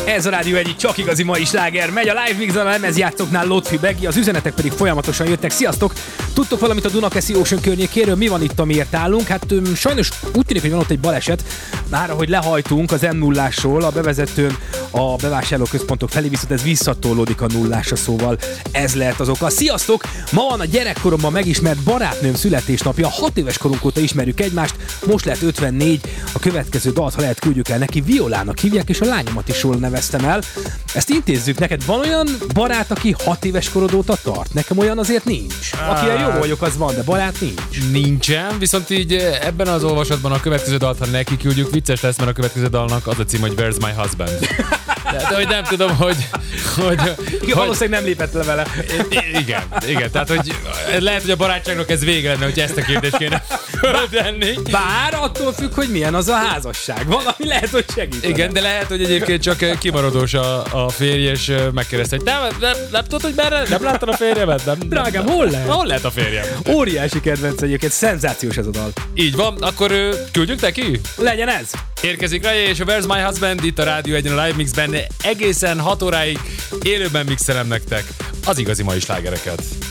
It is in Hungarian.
Ez a Rádió egyik csak igazi mai sláger. Megy a Live Mix, a lemezjátszóknál Lotfi Begi, az üzenetek pedig folyamatosan jöttek. Sziasztok! Tudtok valamit a Dunakeszi Ocean környékéről? Mi van itt, amiért állunk? Hát sajnos úgy tűnik, hogy van ott egy baleset. Már ahogy lehajtunk az M0-ásról, a bevezetőn a bevásárlóközpontok felé, viszont ez visszatolódik a nullásra, szóval ez lehet az oka. Sziasztok! Ma van a gyerekkoromban megismert barátnőm születésnapja. 6 éves korunk óta ismerjük egymást, most lehet 54. A következő dalt, ha lehet, küldjük el neki. Violának hívják, és a lányomat is jól neveztem el. Ezt intézzük neked. Van olyan barát, aki 6 éves korod óta tart? Nekem olyan azért nincs. Aki a jó vagyok, az van, de barát nincs. Nincsen, viszont így ebben az olvasatban a következő dalt, ha neki küldjük, vicces lesz, mert a következő dalnak az a cím, hogy Where's My Husband. De hogy nem tudom, hogy valószínűleg nem lépett le vele. Igen, tehát hogy lehet, hogy a barátságnak ez vége lenne, hogy ezt a kérdést kéne föltenni. Bár attól függ, hogy milyen az a házasság. Valami lehet, hogy segít. Igen, de lehet, hogy egyébként csak kimaradós a férj, és megkérdezte, hogy nem tudod, hogy merre? Nem láttad a férjemet? Drágám, hol lehet? Hol lehet a férjem? Óriási kedvenc egyébként, szenzációs ez a dal. Így van, akkor küldjük neki? Legyen ez! Érkezik Raja és a Where's My Husband itt a Rádió egyen a Live Mixben. Egészen 6 óráig élőben mixelem nektek az igazi mai slágereket.